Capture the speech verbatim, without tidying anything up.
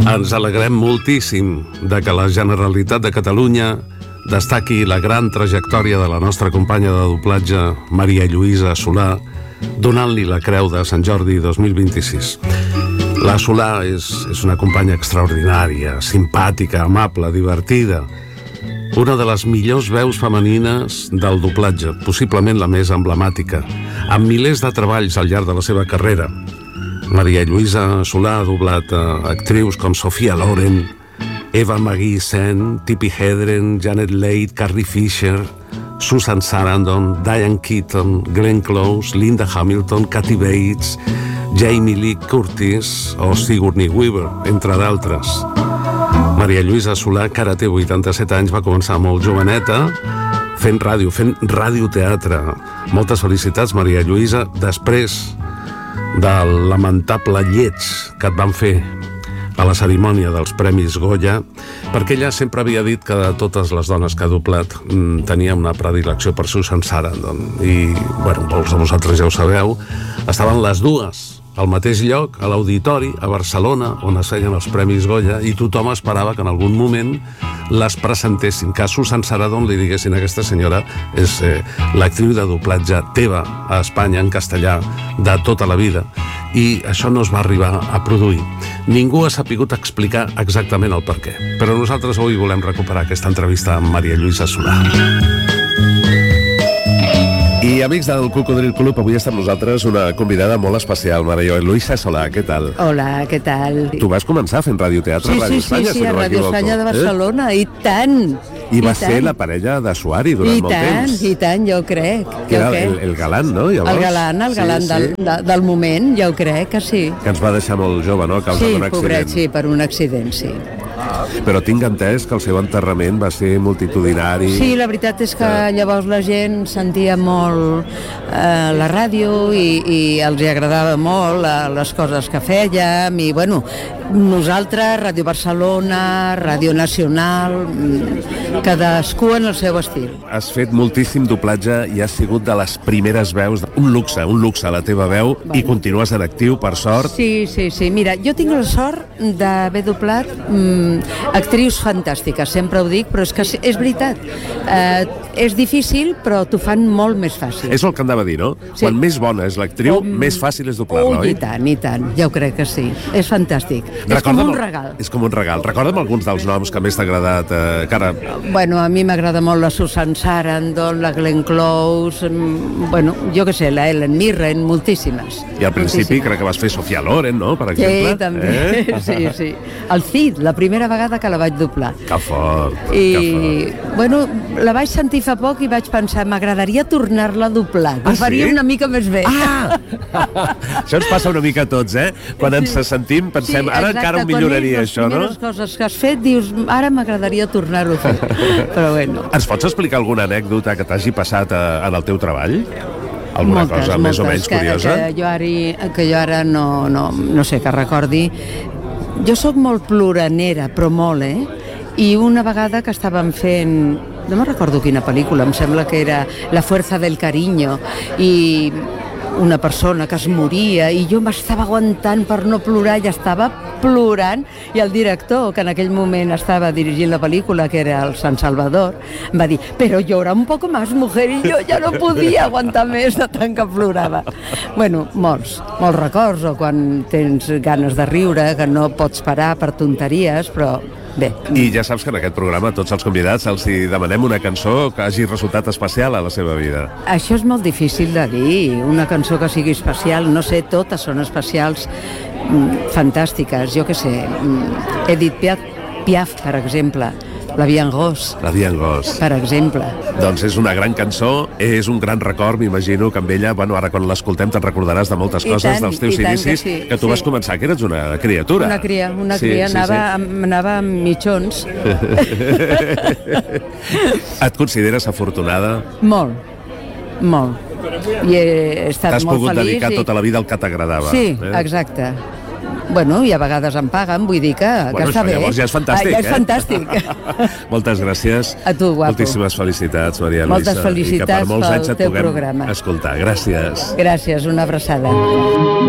Ens alegrem moltíssim de que la Generalitat de Catalunya destaqui la gran trajectòria de la nostra companya de doblatge, Maria Lluïsa Solà, donant-li la Creu de Sant Jordi dos mil vint-i-sis. La Solà és, és una companya extraordinària, simpàtica, amable, divertida, una de les millors veus femenines del doblatge, possiblement la més emblemàtica, amb milers de treballs al llarg de la seva carrera. Maria Lluïsa Solà ha doblat a actrius com Sophia Loren, Eva Marie Sen, Tippi Hedren, Janet Leigh, Carrie Fisher, Susan Sarandon, Diane Keaton, Glenn Close, Linda Hamilton, Kathy Bates, Jamie Lee Curtis o Sigourney Weaver, entre d'altres. Maria Lluïsa Solà, que ara té vuitanta-set anys, va començar molt joveneta, fent ràdio, fent radioteatre. Moltes felicitats, Maria Lluïsa. Després del lamentable lleig que et van fer a la cerimònia dels Premis Goya, perquè ella sempre havia dit que de totes les dones que ha doblat tenia una predilecció per Susan Sarandon. I, bueno, molts de vosaltres ja ho sabeu, estaven les dues al mateix lloc, a l'auditori, a Barcelona, on es feien els Premis Goya, i tothom esperava que en algun moment les presentessin, que a Susan Sarandon li diguessin: aquesta senyora és eh, l'actriu de doblatge teva a Espanya en castellà de tota la vida, i això no es va arribar a produir. Ningú ha sapigut explicar exactament el per què, però nosaltres avui volem recuperar aquesta entrevista amb Maria Lluïsa Solà. I amics del Cocodril Club, avui està amb nosaltres una convidada molt especial, Maria Lluïsa Solà, què tal? Hola, què tal? Tu vas començar fent radioteatre sí, a Ràdio sí, Espanya, sí, sí, si no a Ràdio Espanya de Barcelona, eh? i tant! I va I ser tant. la parella de Suari durant I molt tant, temps. I tant, jo crec. Que jo era crec. el, el galant, no? Llavors? El galant, el galant sí, del, sí. de, del moment, jo crec que sí. Que ens va deixar molt jove, no? A causa Sí, d'un accident. pobret, sí, per un accident, sí. Però tinc entès que el seu enterrament va ser multitudinari. Sí, la veritat és que llavors la gent sentia molt eh, la ràdio i, i els hi agradava molt eh, les coses que fèiem, i bueno, nosaltres, Ràdio Barcelona, Ràdio Nacional, cadascú en el seu estil. Has fet moltíssim doblatge i has sigut de les primeres veus, un luxe, un luxe la teva veu, bueno. I continues en actiu, per sort. Sí, sí, sí. Mira, jo tinc la sort d'haver doblat mm, actrius fantàstiques, sempre ho dic, però és que és veritat. Eh, és difícil, però t'ho fan molt més fàcil. És el que andava a dir, no? Sí. Quan més bona és l'actriu, Um, més fàcil és doblar-la, oh, oi? I tant, i tant, jo crec que sí. És fantàstic. Recorda'm, és com un regal. És com un regal. Recorda'm alguns dels noms que més t'ha agradat. Eh, que ara... Bueno, a mi m'agrada molt la Susan Sarandon, la Glenn Close, mm, bueno, jo què sé, la Helen Mirren, moltíssimes. I al principi moltíssimes. crec que vas fer Sophia Loren, no?, per exemple. Sí, també. Eh? Sí, sí. El Cid, la primera vegada que la vaig doblar. Que fort, I, que fort. bueno, la vaig sentir fa poc i vaig pensar, m'agradaria tornar-la a doblar, que Ah, faria sí? una mica més bé. Ah! Això ens passa una mica a tots, eh? Quan ens sentim pensem, Sí, ara exacte, encara ho quan milloraria, és això, no? les primeres coses que has fet, dius, ara m'agradaria tornar-ho a fer. Però bueno. Ens pots explicar alguna anècdota que t'hagi passat eh, en el teu treball? Alguna moltes, cosa moltes, més o menys que, curiosa? Que jo ara, que jo ara no, no, no sé, que recordi. Jo sóc molt ploranera, però molt, eh? I una vegada que estàvem fent, no me'n recordo quina pel·lícula, em sembla que era La fuerza del cariño, i una persona que es moria, i jo m'estava aguantant per no plorar, i estava plorant, i el director, que en aquell moment estava dirigint la pel·lícula, que era el San Salvador, em va dir, però llora un poco más, mujer, i jo ja no podia aguantar més de tant que plorava. Bueno, molts, molts records, o quan tens ganes de riure, que no pots parar per tonteries, però bé. I ja saps que en aquest programa tots els convidats els hi demanem una cançó que hagi resultat especial a la seva vida. Això és molt difícil de dir, una cançó que sigui especial, no sé, totes són especials, mm, fantàstiques, jo què sé, mm, Edith Piaf, Piaf, per exemple, La Vie en Rose, La Vie en Rose. per exemple. Doncs és una gran cançó, és un gran record, m'imagino que amb ella, bueno, ara quan l'escoltem te'n recordaràs de moltes I coses, tant, dels teus i tant inicis, que sí, que tu sí. vas començar, que eres una criatura. Una cria, una Sí, cria, sí, anava, sí. amb- anava amb mitjons. Et consideres afortunada? Molt, molt. I he estat T'has molt pogut feliç. dedicar i... tota la vida al que t'agradava. Sí, eh? exacte. Bueno, i a vegades em paguen, vull dir que, Bueno, que està això bé. llavors ja és fantàstic, ah, ja és eh? fantàstic. Moltes gràcies. A tu, guapo. Moltíssimes felicitats, Maria Moltes Lluïsa. felicitats I que per molts pel anys et teu puguem programa. escoltar. Gràcies. Gràcies, una abraçada.